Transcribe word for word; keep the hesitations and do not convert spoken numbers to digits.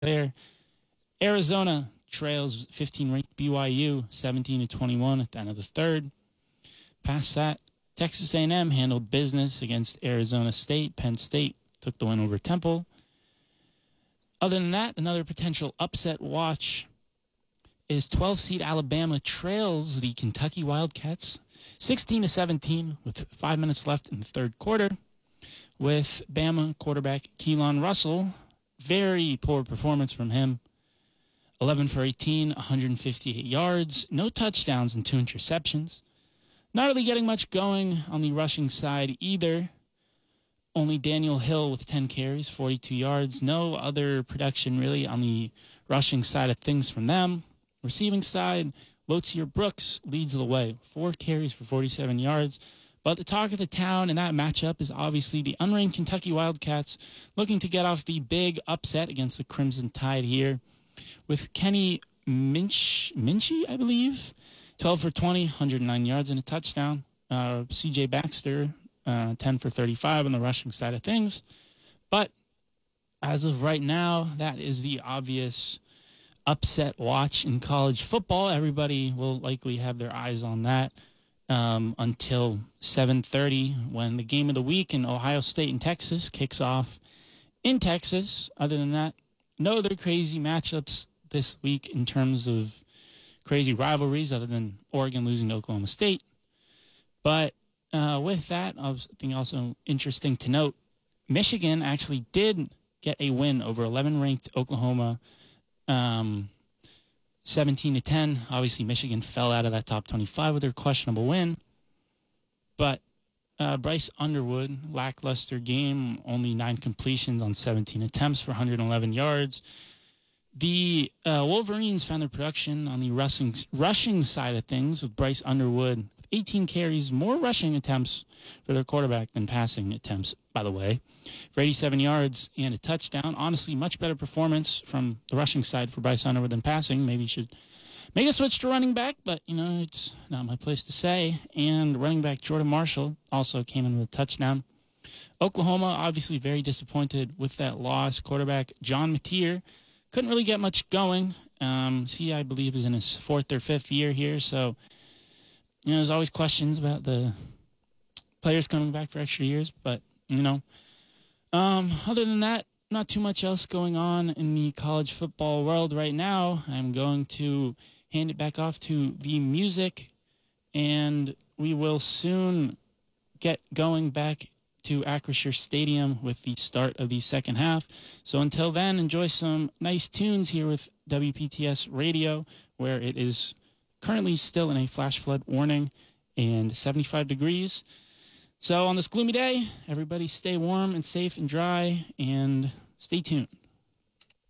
there. Arizona trails fifteen-ranked B Y U seventeen to twenty-one at the end of the third. Past that, Texas A and M handled business against Arizona State. Penn State took the win over Temple. Other than that, another potential upset watch is twelve-seed Alabama trails the Kentucky Wildcats sixteen to seventeen with five minutes left in the third quarter, with Bama quarterback Keelan Russell. Very poor performance from him. eleven for eighteen, one hundred fifty-eight yards, no touchdowns and two interceptions. Not really getting much going on the rushing side either. Only Daniel Hill with ten carries, forty-two yards. No other production really on the rushing side of things from them. Receiving side, Lotier Brooks leads the way. Four carries for forty-seven yards. But the talk of the town in that matchup is obviously the unranked Kentucky Wildcats looking to get off the big upset against the Crimson Tide here, with Kenny Minch, Minchie, I believe, twelve for twenty, one hundred nine yards and a touchdown. Uh, C J Baxter, uh, ten for thirty-five on the rushing side of things. But as of right now, that is the obvious upset watch in college football. Everybody will likely have their eyes on that um, until seven thirty, when the game of the week in Ohio State and Texas kicks off in Texas. Other than that, no other crazy matchups this week in terms of crazy rivalries other than Oregon losing to Oklahoma State. But uh, with that, I was think also interesting to note, Michigan actually did get a win over eleven-ranked Oklahoma, um, seventeen to ten. Obviously, Michigan fell out of that top twenty-five with their questionable win. But uh, Bryce Underwood, lackluster game, only nine completions on seventeen attempts for one hundred eleven yards. The uh, Wolverines found their production on the rushing, rushing side of things with Bryce Underwood with eighteen carries, more rushing attempts for their quarterback than passing attempts, by the way, for eighty-seven yards and a touchdown. Honestly, much better performance from the rushing side for Bryce Underwood than passing. Maybe he should make a switch to running back, but, you know, it's not my place to say. And running back Jordan Marshall also came in with a touchdown. Oklahoma, obviously very disappointed with that loss. Quarterback John Mateer couldn't really get much going. Um, he, I believe, is in his fourth or fifth year here. So, you know, there's always questions about the players coming back for extra years. But, you know, um, other than that, not too much else going on in the college football world right now. I'm going to hand it back off to the music, and we will soon get going back to Acrisure Stadium with the start of the second half. So until then, enjoy some nice tunes here with W P T S Radio, where it is currently still in a flash flood warning and seventy-five degrees. So on this gloomy day, everybody stay warm and safe and dry, and stay tuned.